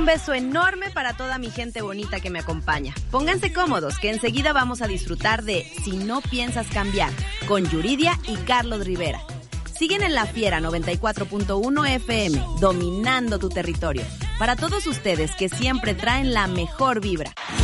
Un beso enorme para toda mi gente bonita que me acompaña. Pónganse cómodos, que enseguida vamos a disfrutar de Si no piensas cambiar, con Yuridia y Carlos Rivera. Siguen en La Fiera 94.1 FM, dominando tu territorio. Para todos ustedes que siempre traen la mejor vibra.